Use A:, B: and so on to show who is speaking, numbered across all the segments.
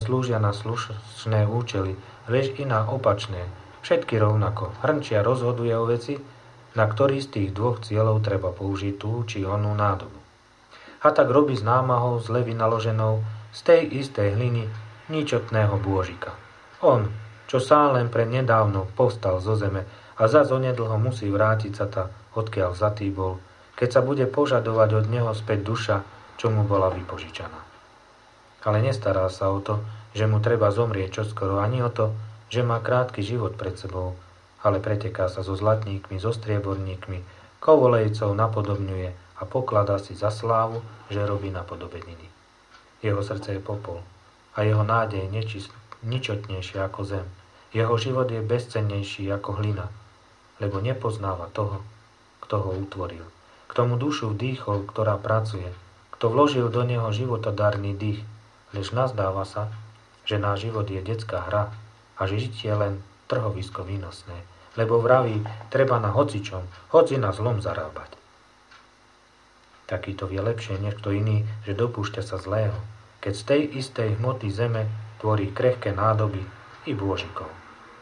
A: slúžia na slušné účely, lež i na opačné. Všetky rovnako. Hrnčia rozhoduje o veci, na ktorý z tých dvoch cieľov treba použiť tú či onú nádobu. A tak robí s námahou zle vynaloženou z tej istej hliny ničotného bôžika. On, čo sám len prednedávno povstal zo zeme a zas onedlho musí vrátiť sa ta, odkiaľ vzatý bol, keď sa bude požadovať od neho späť duša, čo mu bola vypožičaná. Ale nestará sa o to, že mu treba zomrieť čoskoro, ani o to, že má krátky život pred sebou, ale preteká sa so zlatníkmi, so strieborníkmi, kovolejcov napodobňuje a pokladá si za slávu, že robí napodobeniny. Jeho srdce je popol a jeho nádej ničotnejšia ako zem. Jeho život je bezcennejší ako hlina, lebo nepoznáva toho, kto ho utvoril. K tomu dušu vdýchol, ktorá pracuje, kto vložil do neho životodárny dých, lež nazdáva sa, že náš život je detská hra a že žitie len trhovisko výnosné, lebo vraví, treba na hocičom, hoci na zlom zarábať. Takýto vie lepšie než kto iný, že dopúšťa sa zlého, keď z tej istej hmoty zeme tvorí krehké nádoby i bôžikov.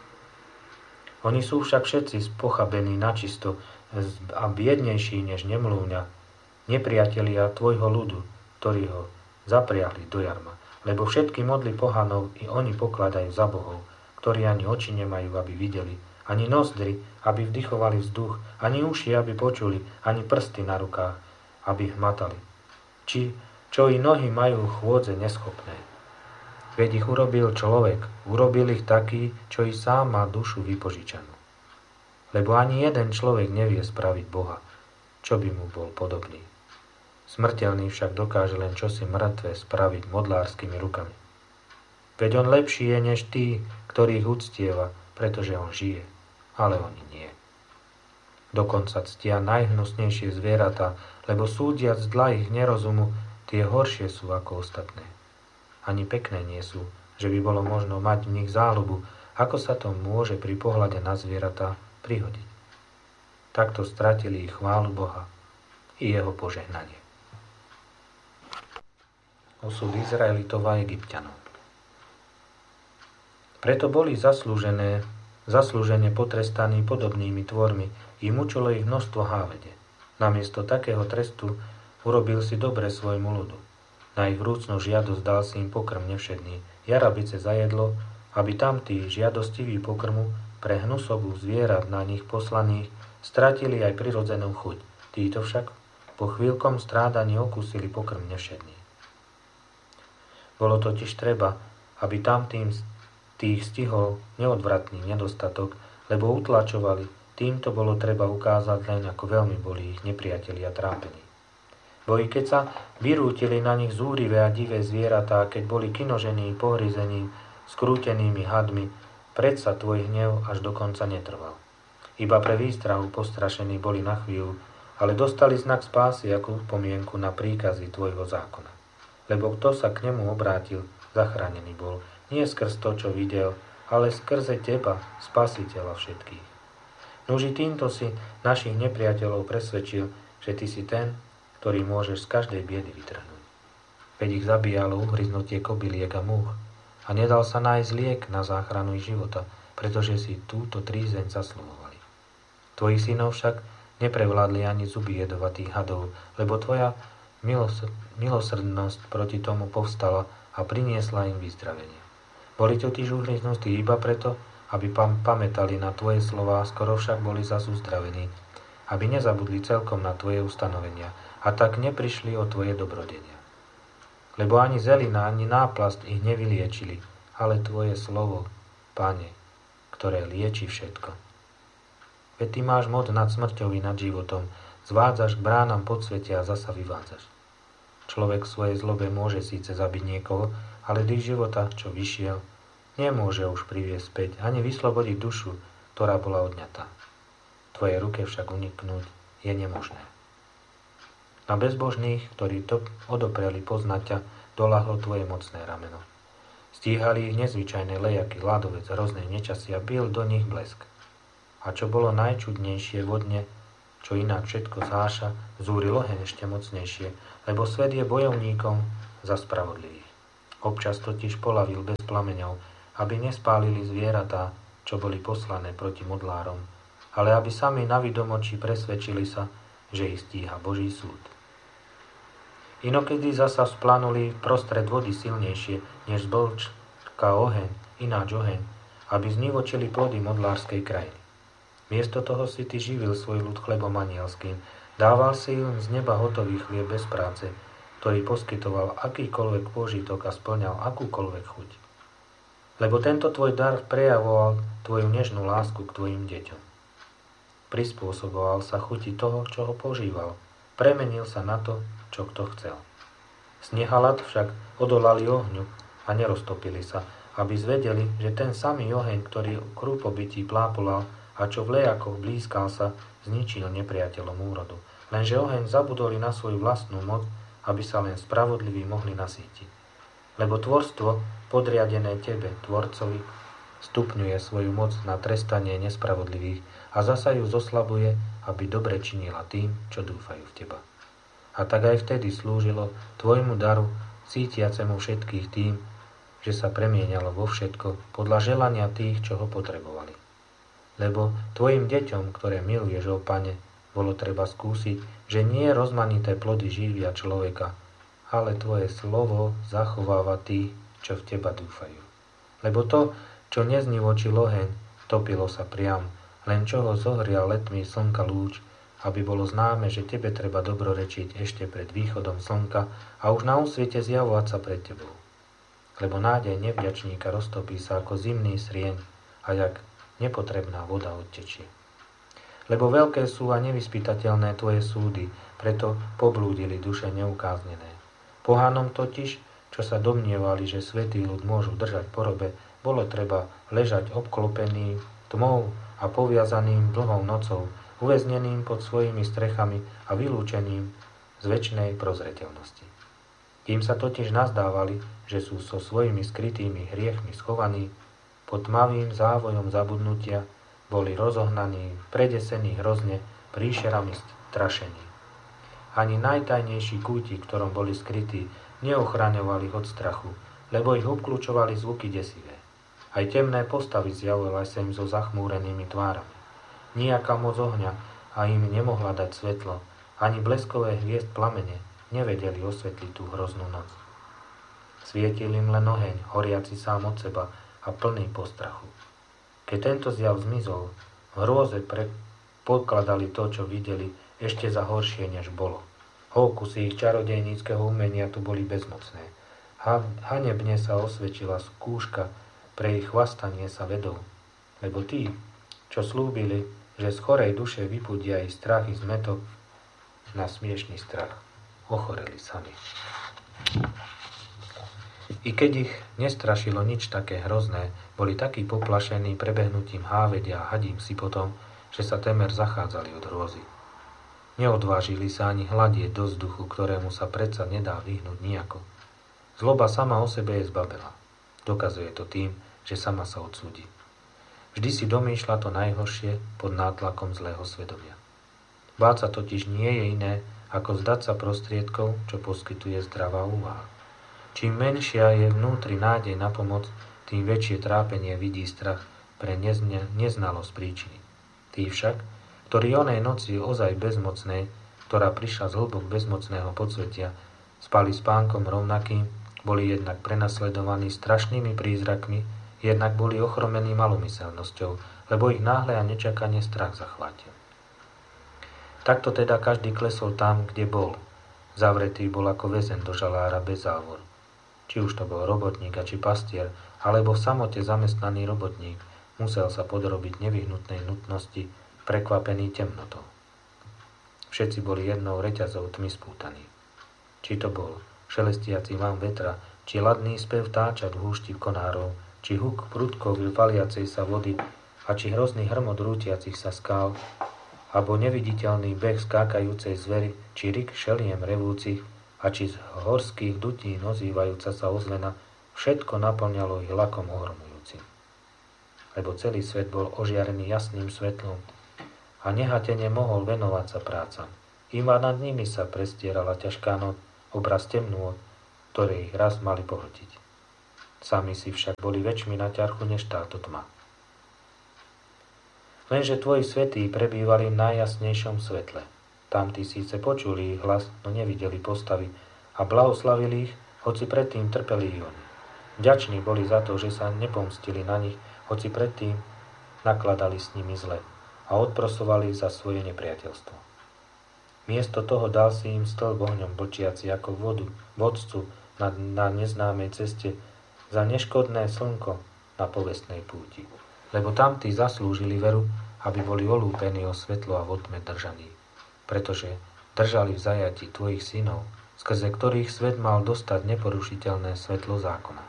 A: Oni sú však všetci spochabení načisto a biednejší než nemlúňa, nepriatelia tvojho ľudu, ktorí ho zapriahli do jarma, lebo všetky modly pohanov i oni pokladajú za bohov, ktorí ani oči nemajú, aby videli, ani nozdry, aby vdychovali vzduch, ani uši, aby počuli, ani prsty na rukách, aby hmatali. Či čo i nohy majú chôdze neschopné. Veď ich urobil človek, urobil ich taký, čo i sám má dušu vypožičanú. Lebo ani jeden človek nevie spraviť Boha, čo by mu bol podobný. Smrteľný však dokáže len čosi mŕtve spraviť modlárskymi rukami. Veď on lepší je než tí, ktorých uctieva, pretože on žije, ale oni nie. Dokonca ctia najhnusnejšie zvieratá, lebo súdiac dla ich nerozumu, tie horšie sú ako ostatné. Ani pekné nie sú, že by bolo možno mať v nich záľubu, ako sa to môže pri pohľade na zvieratá prihodiť. Takto stratili ich chválu Boha i jeho požehnanie. Osud Izraelitov a Egypťanov. Preto boli zaslúžene potrestaní podobnými tvormi i mučilo ich množstvo hávede. Namiesto takého trestu urobil si dobre svojmu ľudu. Na ich vrúcnu žiadosť dal si im pokrm nevšedný, jarabice za jedlo, aby tamtí žiadostiví pokrmu pre hnusobu zvierat na nich poslaných stratili aj prirodzenú chuť. Títo však po chvíľkom strádaní okúsili pokrm nevšedný. Bolo totiž treba, aby tamtým tých stihol neodvratný nedostatok, lebo utlačovali, týmto bolo treba ukázať len, ako veľmi boli ich nepriatelia trápení. Bo i keď sa vyrútili na nich zúrivé a divé zvieratá, keď boli kinožení, pohryzení, skrútenými hadmi, predsa tvoj hnev až do konca netrval. Iba pre výstrahu postrašení boli na chvíľu, ale dostali znak spásy ako spomienku na príkazy tvojho zákona. Lebo kto sa k nemu obrátil, zachránený bol, nie skrz to, čo videl, ale skrze teba, spasiteľa všetkých. Noži týmto si našich nepriateľov presvedčil, že ty si ten, ktorý môžeš z každej biedy vytrhnúť. Veď ich zabíjalo uhryznutie kobyliek a múch a nedal sa nájsť liek na záchranu ich života, pretože si túto trízeň zasluhovali. Tvoji synov však neprevládli ani zuby jedovatých hadov, lebo tvoja milosrdnosť proti tomu povstala a priniesla im vyzdravenie. Boli totiž uhryznutí iba preto, aby pamätali na tvoje slová, skoro však boli zas uzdravení, aby nezabudli celkom na tvoje ustanovenia a tak neprišli o tvoje dobrodenia. Lebo ani zelina, ani náplast ich nevyliečili, ale tvoje slovo, Pane, ktoré lieči všetko. Veď ty máš moc nad smrťou i nad životom, zvádzaš k bránam podsvetia a zasa vyvádzaš. Človek v svojej zlobe môže síce zabiť niekoho, ale dých života, čo vyšiel, nemôže už priviesť späť, ani vyslobodiť dušu, ktorá bola odňatá. Tvojej ruke však uniknúť je nemožné. Na bezbožných, ktorí to odopreli poznať ťa, doľahlo tvoje mocné rameno. Stíhali ich nezvyčajné lejaky, ľadovec, hrozné nečasy a bil do nich blesk. A čo bolo najčudnejšie vodne, čo inak všetko záša, zúril oheň ešte mocnejšie, lebo svet je bojovníkom za spravodlivých. Občas totiž polavil bez plameňov, aby nespálili zvieratá, čo boli poslané proti modlárom, ale aby sami na vidomoči presvedčili sa, že ich stíha Boží súd. Inokedy zasa splanuli prostred vody silnejšie, než zblčka oheň, ináč oheň, aby znivočili plody modlárskej krajiny. Miesto toho si ty živil svoj ľud chlebom anielským, dával si im z neba hotový chlieb bez práce, ktorý poskytoval akýkoľvek pôžitok a spĺňal akúkoľvek chuť. Lebo tento tvoj dar prejavoval tvoju nežnú lásku k tvojim deťom. Prispôsoboval sa chuti toho, čo ho požíval. Premenil sa na to, čo kto chcel. Sneh a ľad však odolali ohňu a neroztopili sa, aby zvedeli, že ten samý oheň, ktorý krúpobytí plápolal a čo v lejakoch blízkal sa, zničil nepriateľom úrodu. Lenže oheň zabudoli na svoju vlastnú moc, aby sa len spravodliví mohli nasýtiť. Lebo tvorstvo, podriadené tebe, tvorcovi, stupňuje svoju moc na trestanie nespravodlivých a zasa ju zoslabuje, aby dobre činila tým, čo dúfajú v teba. A tak aj vtedy slúžilo tvojmu daru, cítiacemu všetkých tým, že sa premieňalo vo všetko podľa želania tých, čo ho potrebovali. Lebo tvojim deťom, ktoré miluješ, ó Pane, bolo treba skúsiť, že nie rozmanité plody živia človeka, ale tvoje slovo zachováva tí, čo v teba dúfajú. Lebo to, čo neznivočil oheň, topilo sa priam, len čo ho zohrial letmý slnka lúč, aby bolo známe, že tebe treba dobrorečiť ešte pred východom slnka a už na úsvite zjavovať sa pred tebou. Lebo nádej nevďačníka roztopí sa ako zimný srieň a jak nepotrebná voda odtečie. Lebo veľké sú a nevyspytateľné tvoje súdy, preto poblúdili duše neukáznené. Pohanom totiž, čo sa domnievali, že svätý ľud môžu držať porobe, bolo treba ležať obklopený tmou a poviazaným dlhou nocou, uväzneným pod svojimi strechami a vylúčeným z večnej prozreteľnosti. Kým sa totiž nazdávali, že sú so svojimi skrytými hriechmi schovaní, pod tmavým závojom zabudnutia boli rozohnaní, predesení hrozne, príšerami strašení. Ani najtajnejší kúti, v ktorom boli skrytí, neochraňovali ich od strachu, lebo ich obklúčovali zvuky desivé. Aj temné postavy zjavovali sa im so zachmúrenými tvárami. Nijaká moc ohňa a im nemohla dať svetlo, ani bleskové hviezd plamene nevedeli osvetliť tú hroznú noc. Svietil im len oheň, horiaci sám od seba a plný postrachu. Keď tento zjav zmizol, v hrôze podkladali to, čo videli, ešte za horšie, než bolo. Hókusy ich čarodejníckeho umenia tu boli bezmocné. Hanebne sa osvedčila skúška pre ich chvastanie sa vedou. Lebo tí, čo slúbili, že z chorej duše vypudia ich strach i zmätok, na smiešný strach ochoreli sami. I keď ich nestrašilo nič také hrozné, boli takí poplašení prebehnutím hávedia a hadím si potom, že sa temer zachádzali od hrôzy. Neodvážili sa ani hľadieť do vzduchu, ktorému sa predsa nedá vyhnúť nijako. Zloba sama o sebe je zbabela. Dokazuje to tým, že sama sa odsúdi. Vždy si domýšľa to najhoršie pod nátlakom zlého svedomia. Báť sa totiž nie je iné, ako zdať sa prostriedkov, čo poskytuje zdravá úvaha. Čím menšia je vnútri nádej na pomoc, tým väčšie trápenie vidí strach pre neznalosť príčiny. Tí však, ktorí onej noci ozaj bezmocnej, ktorá prišla z hĺbok bezmocného podsvetia, spali spánkom rovnakým, boli jednak prenasledovaní strašnými prízrakmi, jednak boli ochromení malomyselnosťou, lebo ich náhle a nečakane strach zachvátil. Takto teda každý klesol tam, kde bol. Zavretý bol ako väzeň do žalára bez závor. Či už to bol robotník a či pastier, alebo v samote zamestnaný robotník, musel sa podrobiť nevyhnutnej nutnosti, prekvapený temnotou. Všetci boli jednou reťazou tmy spútaní. Či to bol šelestiaci vám vetra, či ladný spev táčat v húšti konárov, či huk prudkov valiacej sa vody a či hrozný hrmot rútiacich sa skál, alebo neviditeľný beh skákajúcej zvery, či rik šeliem revúcich a či z horských dutín ozývajúca sa ozvena, všetko naplňalo ich lakom ohromujúcim. Lebo celý svet bol ožiarený jasným svetlom a nehatene mohol venovať sa prácam. Iba nad nimi sa prestierala ťažká noc, obraz temnôt, ktoré ich raz mali pohltiť. Sami si však boli väčšmi na ťarchu než táto tma. Lenže tvoji svätí prebývali v najjasnejšom svetle. Tamtí síce počuli ich hlas, no nevideli postavy a blahoslavili ich, hoci predtým trpeli ich oni. Vďační boli za to, že sa nepomstili na nich, hoci predtým nakladali s nimi zle a odprosovali za svoje nepriateľstvo. Miesto toho dal si im stĺp ohňom blčiaci ako vodcu na neznámej ceste za neškodné slnko na povestnej púti. Lebo tamtí zaslúžili veru, aby boli olúpení o svetlo a v tme držaní. Pretože držali v zajati tvojich synov, skrze ktorých svet mal dostať neporušiteľné svetlo zákona.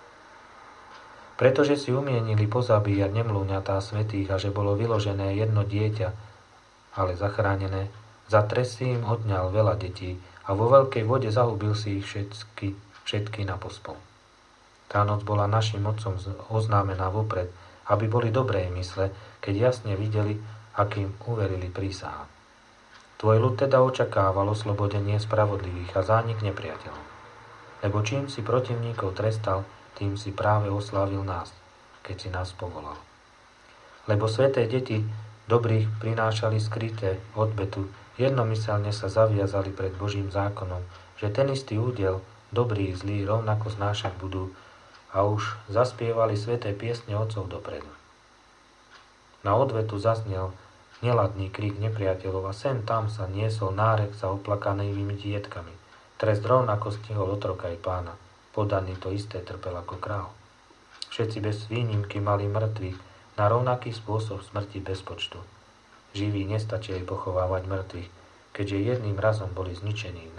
A: Pretože si umienili pozabíjať nemlúňatá svätých a že bolo vyložené jedno dieťa, ale zachránené, za trest si im odňal veľa detí a vo veľkej vode zahubil si ich všetky na pospol. Tá noc bola našim otcom oznámená vopred, aby boli dobrej mysle, keď jasne videli, akým uverili prísahám. Tvoj ľud teda očakával oslobodenie spravodlivých a zánik nepriateľov. Lebo čím si protivníkov trestal, tým si práve oslávil nás, keď si nás povolal. Lebo sväté deti dobrých prinášali skryté odbetu, jednomyselne sa zaviazali pred Božím zákonom, že ten istý údel, dobrý i zlý, rovnako znášať budú, a už zaspievali sväté piesne otcov dopredu. Na odvetu zaznel neladný krík nepriateľov a sem tam sa niesol nárek za oplakanými dietkami. Trest rovnako stihol otroka i pána. Podaný to isté trpel ako král. Všetci bez výnimky mali mŕtvych, na rovnaký spôsob smrti bez počtu. Živí nestačili pochovávať mŕtvych, keďže jedným razom boli zničení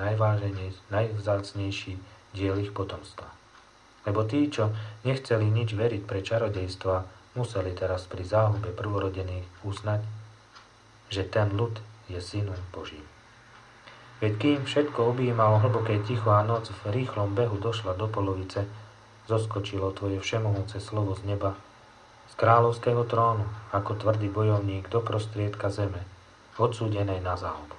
A: najvzácnejší diel ich potomstva. Lebo tí, čo nechceli nič veriť pre čarodejstva, museli teraz pri záhube prvorodených uznať, že ten ľud je synom Božím. Veď kým všetko objímalo hlboké ticho a noc v rýchlom behu došla do polovice, zoskočilo tvoje všemohúce slovo z neba, z kráľovského trónu, ako tvrdý bojovník do prostriedka zeme, odsúdenej na záhubu.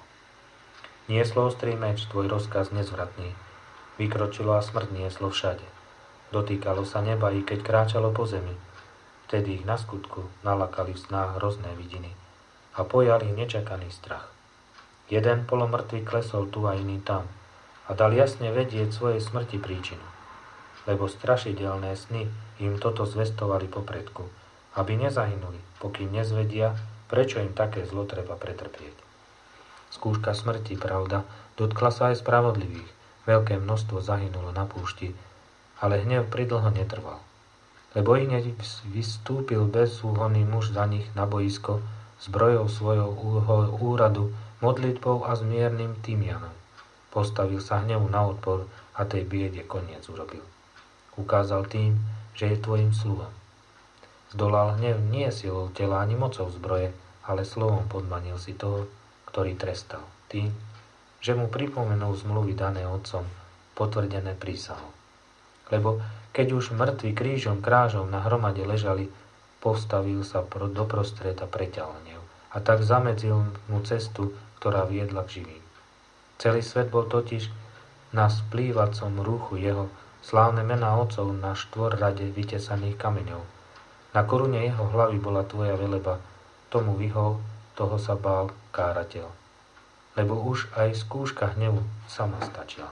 A: Nieslo ostrý meč, tvoj rozkaz nezvratný, vykročilo a smrť nieslo všade. Dotýkalo sa neba, i keď kráčalo po zemi. Vtedy ich na skutku nalakali v snách hrozné vidiny a pojal ich nečakaný strach. Jeden polomrtvý klesol tu a iný tam a dal jasne vedieť svojej smrti príčinu. Lebo strašidelné sny im toto zvestovali popredku, aby nezahynuli, pokým nezvedia, prečo im také zlo treba pretrpieť. Skúška smrti, pravda, dotkla sa aj spravodlivých. Veľké množstvo zahynulo na púšti, ale hnev pridlho netrval. Lebo hneď vystúpil bezúhonný muž za nich na boisko, zbrojou svojou úradu, modlitbou a zmierným tymianom. Postavil sa hnevu na odpor a tej biede koniec urobil. Ukázal tým, že je tvojim sluhom. Zdolal hnev nie silou tela ani mocou zbroje, ale slovom podmanil si toho, ktorý trestal. Tým, že mu pripomenul zmluvy dané otcom, potvrdené prísahou. Lebo keď už mŕtvi krížom krážom na hromade ležali, postavil sa doprostred a preťal hnev. A tak zamedzil mu cestu, ktorá viedla k živým. Celý svet bol totiž na splývacom rúchu jeho, slávne mená otcov na štvorrade vytesaných kameňov. Na korune jeho hlavy bola tvoja veleba, tomu vyhol, toho sa bál kárateľ. Lebo už aj skúška hnevu sama stačila.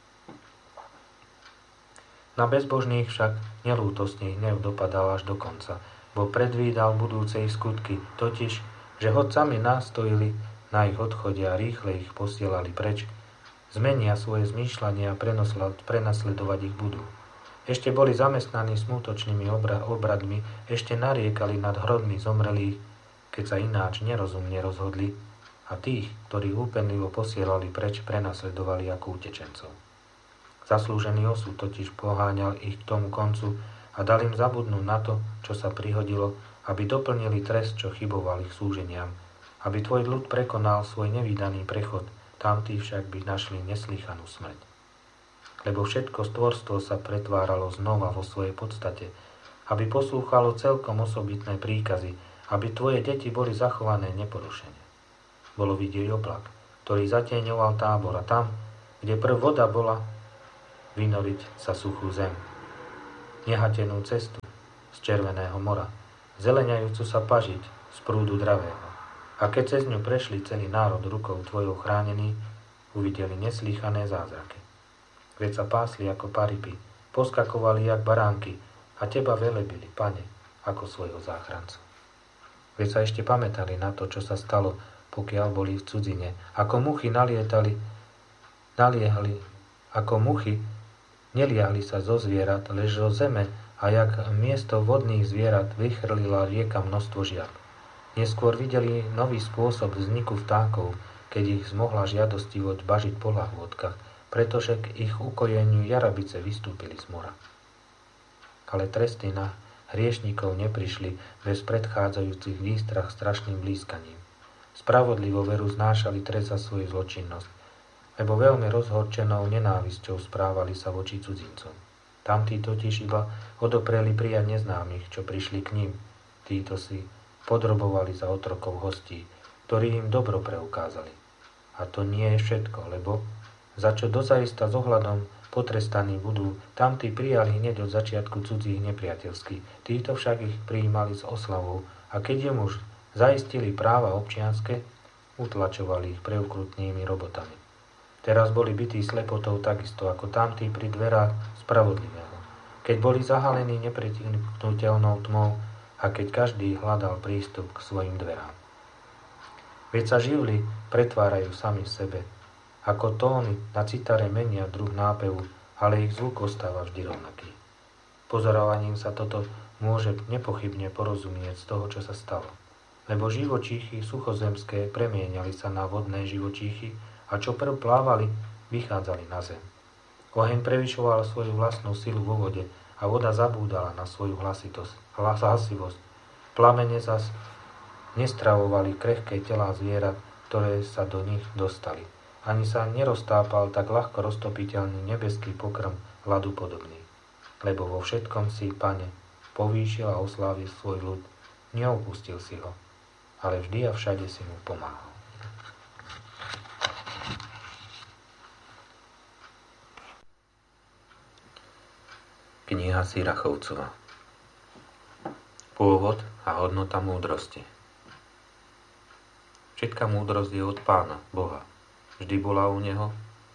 A: Na bezbožných však nelútostný hnev dopadal až do konca, bo predvídal budúce ich skutky, totiž, že hoď sami nastojili na ich odchode a rýchle ich posielali preč, zmenia svoje zmýšľania a prenasledovať ich budú. Ešte boli zamestnaní smutočnými obradmi, ešte nariekali nad hrodmi zomrelých, keď sa ináč nerozumne rozhodli, a tých, ktorí úpenlivo posielali preč, prenasledovali ako utečencov. Zaslúžený osud totiž poháňal ich k tomu koncu a dal im zabudnúť na to, čo sa prihodilo, aby doplnili trest, čo chyboval ich súženiam, aby tvoj ľud prekonal svoj nevídaný prechod, tamtí však by našli neslýchanú smrť. Lebo všetko stvorstvo sa pretváralo znova vo svojej podstate, aby poslúchalo celkom osobitné príkazy, aby tvoje deti boli zachované neporušene. Bolo vidieť oblak, ktorý zatieňoval tábor a tam, kde prv voda bola, vynoriť sa suchú zem. nehatenú cestu z Červeného mora, zeleňajúcu sa pažiť z prúdu dravého. A keď cez ňu prešli celý národ rukou tvojou chránený, uvideli neslýchané zázraky. Veď sa pásli ako paripy, poskakovali jak baránky a teba velebili, Pane, ako svojho záchrancu. Veď sa ešte pamätali na to, čo sa stalo, pokiaľ boli v cudzine. Ako muchy neliahli sa zo zvierat, lež zo zeme, a jak miesto vodných zvierat vychrlila rieka množstvo žiab. Neskôr videli nový spôsob vzniku vtákov, keď ich zmohla žiadostivosť bažiť po lahôdkach, pretože k ich ukojeniu jarabice vystúpili z mora. Ale tresty na hriešnikov neprišli bez predchádzajúcich výstrach strašným blízkaním. Spravodlivo veru znášali trest za svoju zločinnosť, lebo veľmi rozhorčenou nenávisťou správali sa voči cudzincom. Tamtí totiž iba odopreli prijať neznámych, čo prišli k ním. Títo si podrobovali za otrokov hostí, ktorí im dobro preukázali. A to nie je všetko, lebo za čo dozaista s ohľadom potrestaní budú, tamtí prijali hneď od začiatku cudzích nepriateľských. Títo však ich prijímali s oslavou a keď im už zaistili práva občianske, utlačovali ich preukrutnými robotami. Teraz boli bití slepotou takisto ako tamtí pri dverách spravodlivého, keď boli zahalení nepretiknutelnou tmou a keď každý hľadal prístup k svojim dverám. Veď sa živly pretvárajú sami v sebe, ako tóny na citare menia druh nápevu, ale ich zvuk ostáva vždy rovnaký. Pozorovaním sa toto môže nepochybne porozumieť z toho, čo sa stalo. Lebo živočíchy suchozemské premieniali sa na vodné živočíchy a čo prv plávali, vychádzali na zem. Oheň prevyšoval svoju vlastnú silu vo vode a voda zabúdala na svoju hlasivosť. Plamene zas nestravovali krehké telá zvierat, ktoré sa do nich dostali. Ani sa neroztápal tak ľahko roztopiteľný nebeský pokrm ľadu podobný. Lebo vo všetkom si, Pane, povýšil a oslávil svoj ľud. Neopustil si ho, ale vždy a všade si mu pomáhal. Kniha Sirachovcova. Pôvod a hodnota múdrosti. Všetká múdrosť je od Pána, Boha. Vždy bola u Neho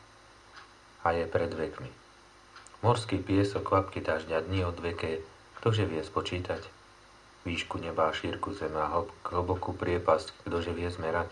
A: a je pred vekmi. Morský piesok, kvapky dažďa, dni odveké, ktože vie spočítať? Výšku neba a šírku zeme a hlbokú priepasť, ktože vie zmerať?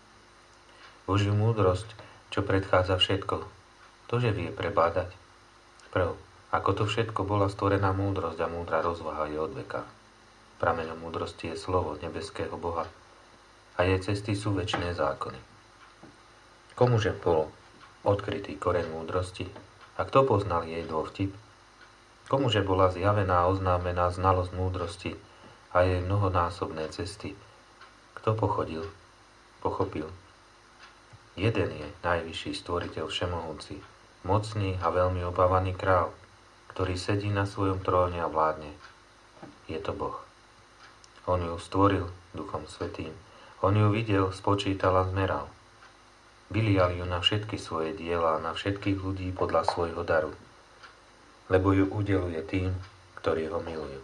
A: Božiu múdrosť, čo predchádza všetko, ktože vie prebádať? Prv, ako to všetko bola stvorená múdrosť a múdra rozvaha je od veka. Prameňom múdrosti je slovo nebeského Boha a jej cesty sú večné zákony. Komuže bol odkrytý koreň múdrosti a kto poznal jej dôvtip? Komuže bola zjavená a oznámená znalosť múdrosti a jej mnohonásobné cesty? Kto pochopil? Jeden je najvyšší stvoriteľ všemohúci, mocný a veľmi obávaný král, ktorý sedí na svojom tróne a vládne. Je to Boh. On ju stvoril Duchom Svätým. On ju videl, spočítal a zmeral. Vylial ju na všetky svoje diela a na všetkých ľudí podľa svojho daru, lebo ju udeluje tým, ktorí ho milujú.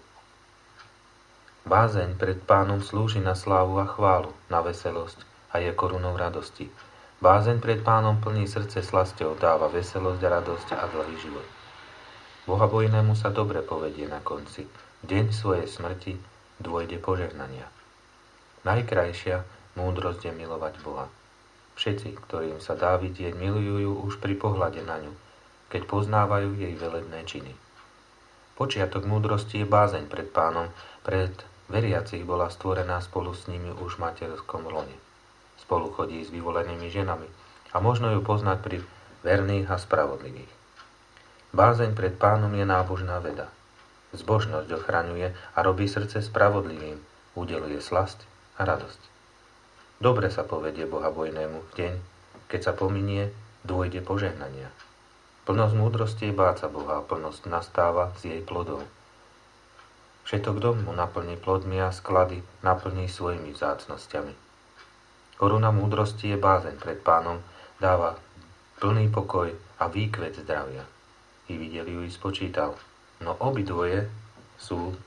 A: Bázeň pred Pánom slúži na slávu a chválu, na veselosť a je korunou radosti. Bázeň pred Pánom plní srdce slasťou, dáva veselosť a radosť a dlhý život. Bohabojnému sa dobre povedie na konci. V deň svojej smrti dôjde požehnania. Najkrajšia múdrosť je milovať Boha. Všetci, ktorým sa dá vidieť, milujú ju už pri pohľade na ňu, keď poznávajú jej velebné činy. Počiatok múdrosti je bázeň pred Pánom, pred veriacich bola stvorená spolu s nimi už v materskom lone. Spolu chodí s vyvolenými ženami a možno ju poznať pri verných a spravodlivých. Bázeň pred Pánom je nábožná veda. Zbožnosť ochraňuje a robí srdce spravodlivým, udeluje slasť a radosť. Dobre sa povedie bohabojnému v deň, keď sa pominie, dôjde požehnania. Plnosť múdrosti je báť sa Boha a plnosť nastáva z jej plodov. Všetok dom mu naplní plodmi a sklady naplní svojimi vzácnosťami. Koruna múdrosti je bázeň pred Pánom, dáva plný pokoj a výkvet zdravia. I videl ju i spočítal. No obidvoje sú